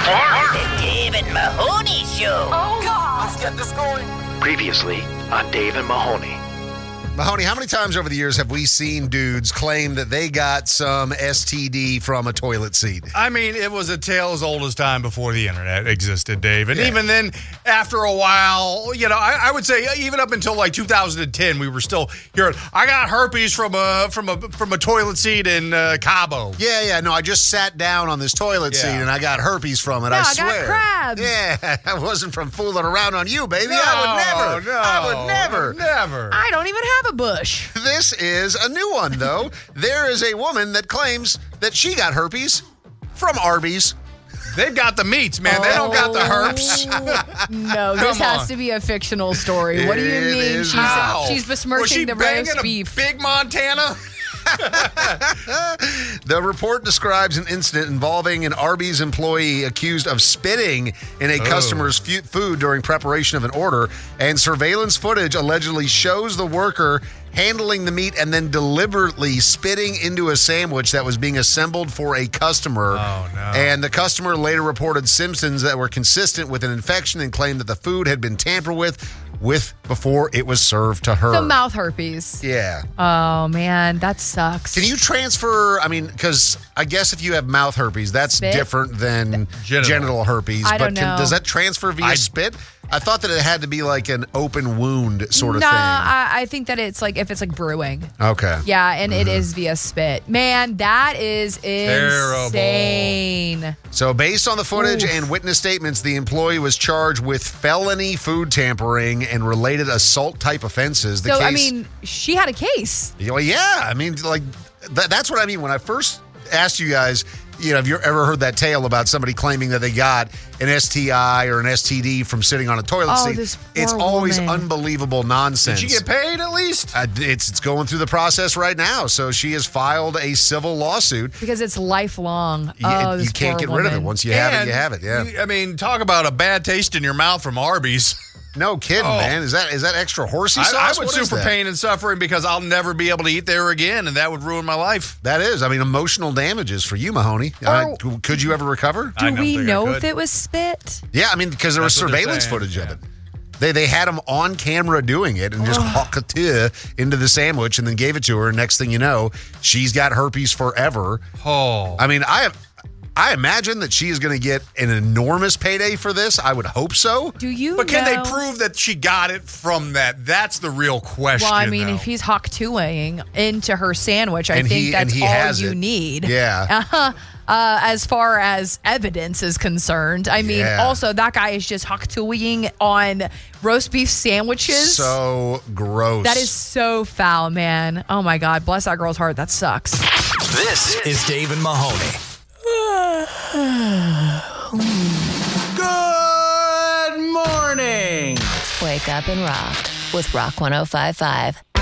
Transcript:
The Dave and Mahoney Show. Oh, God. Let's get this going. Previously on Dave and Mahoney. Mahoney, how many times over the years have we seen dudes claim that they got some STD from a toilet seat? I mean, it was a tale as old as time before the internet existed, Dave. And Yeah. even then, after a while, I would say even up until like 2010, we were still hearing, I got herpes from a toilet seat in Cabo. Yeah. No, I just sat down on this toilet seat and I got herpes from it, I I swear. got crabs. Yeah, I wasn't from fooling around on you, baby. I would never. Never. I don't even have a bush. This is a new one, though. There is a woman that claims that she got herpes from Arby's. They've got the meats, man. They don't got the herpes. No, this Come has on. to be a fictional story. What do you It mean? is How? She's Was besmirching she the banging roast a beef. big Montana? The report describes an incident involving an Arby's employee accused of spitting in a customer's food during preparation of an order, and surveillance footage allegedly shows the worker handling the meat and then deliberately spitting into a sandwich that was being assembled for a customer. Oh, no. And the customer later reported symptoms that were consistent with an infection and claimed that the food had been tampered with before it was served to her. The mouth herpes. Yeah. Oh, man, that sucks. Can you transfer, because I guess if you have mouth herpes, that's Spit? different than genital herpes. I don't know. Does that transfer via spit? I thought that it had to be like an open wound sort of Nah, thing. I think that it's like if it's like brewing. Okay. Yeah, and it is via spit. Man, that is Terrible. insane. So based on the footage Oof. and witness statements, the employee was charged with felony food tampering and related assault type offenses. She had a case. Well, yeah. That's what I mean. When I first asked you guys, have you ever heard that tale about somebody claiming that they got an STI or an STD from sitting on a toilet seat? This It's poor always woman. unbelievable nonsense. Did she get paid at least? It's going through the process right now. So she has filed a civil lawsuit. Because it's lifelong. You can't get rid of it. Once you have it, you have it. Yeah. Talk about a bad taste in your mouth from Arby's. No kidding, man. Is that extra horsey sauce? I would What sue is for that? pain and suffering because I'll never be able to eat there again, and that would ruin my life. That is. Emotional damages for you, Mahoney. Could you ever recover? I Do don't we think I know could. if it was spit? Yeah, because there was That's what they're surveillance saying, footage of yeah. it. They had him on camera doing it and just hocked it into the sandwich and then gave it to her. Next thing you know, she's got herpes forever. Oh. I imagine that she is going to get an enormous payday for this. I would hope so. Do you But can know? they prove that she got it from that? That's the real question. Well, if though. he's hawk-tooing into her sandwich, I And think he that's all has you it. need. Yeah. As far as evidence is concerned. Yeah. Also, that guy is just hawk-tooing on roast beef sandwiches. So gross. That is so foul, man. Oh, my God. Bless that girl's heart. That sucks. This is Dave and Mahoney. Good morning. Wake up and rock with Rock 105.5.